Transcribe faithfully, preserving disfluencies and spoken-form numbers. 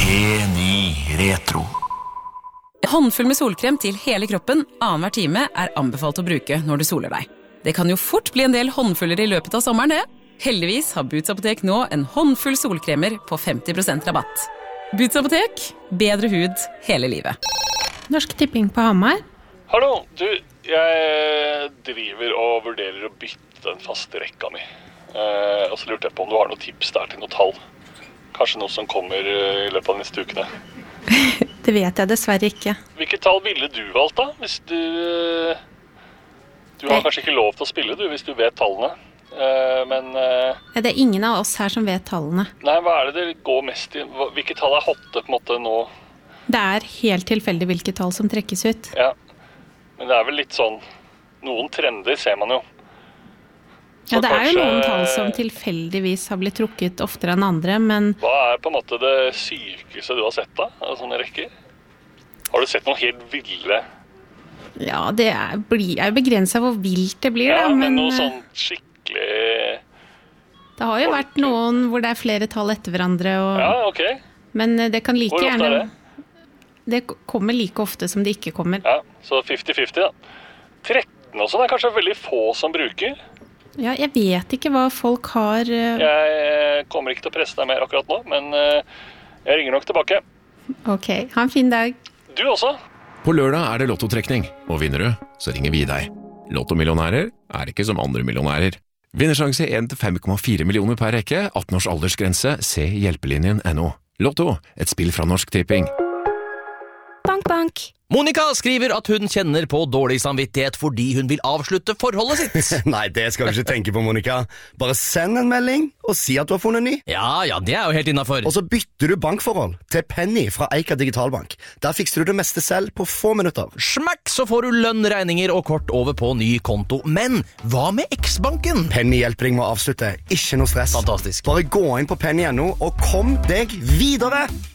P ni Retro. Håndfull med solkrem til hele kroppen annen hver time er anbefalt å bruke når du soler deg. Det kan jo fort bli en del håndfuller i løpet av sommeren, det. Heldigvis har Boots Apotek nå en håndfull solkremer på femti prosent rabatt. Boots Apotek, bedre hud hele livet. Norsk Tipping på Hamar. Hallo, du, jeg driver og vurderer å bytte den faste rekka mi. Eh, og så lurte jeg på om du har noen tips der til noe tall. Kanskje noe som kommer i løpet av neste ukene. Det vet jeg dessverre ikke. Hvilket tall ville du valgt da? Hvis du... Du har kanskje ikke lov til å spille, du, hvis du vet tallene. Uh, men... Uh, det er ingen av oss her som vet tallene. Nei, hva er det det går mest i? Hvilke tall er hotte på en måte nå? Det er helt tilfeldig hvilke tall som trekkes ut. Ja, men det er vel litt sånn... Noen trender ser man jo. Så ja, det kanskje... er jo noen tall som tilfeldigvis har blitt trukket oftere enn andre, men... Hva er på en måte det sykeste du har sett da? Sånne rekker? Har du sett noen helt ville... Ja, det er, blir, er begrenset hvor vilt det blir, ja, da, men... men noe sånn skikkelig... Det har jo folk... vært noen hvor det er flere tall etter hverandre, og... Ja, ok. Men det kan like hvor gjerne... Hvor ofte er det? Det kommer like ofte som det ikke kommer. Ja, så femti femti da. tretten og sånn er kanskje veldig få som bruker. Ja, jeg vet ikke hva folk har... Uh... Jeg kommer ikke til å presse deg mer akkurat nå, men uh, jeg ringer nok tilbake. Ok, ha en fin dag. Du også. På lørdag er det lottotrekning, og vinner du, så ringer vi deg. Lottomillionærer er ikke som andre millionærer. Vinnersjanse en til fem komma fire millioner per rekke, atten års aldersgrense, se hjelpelinjen punktum no. Lotto, et spill fra Norsk Tipping. Bank, bank. Monica skriver at hun kjenner på dårlig samvittighet fordi hun vil avslutte forholdet sitt. Nei, det skal du ikke tenke på, Monica. Bare send en melding og si at du har funnet ny. Ja, ja, det er jo helt innenfor. Og så bytter du bankforhold til Penny fra Eika Digitalbank. Der fikser du det meste selv på få minutter. Smakk, så får du lønn, regninger og kort over på ny konto. Men hva med X-banken? Penny hjelper deg med å avslutte. Ikke noe stress. Fantastisk. Bare gå inn på penny punktum no og kom deg videre!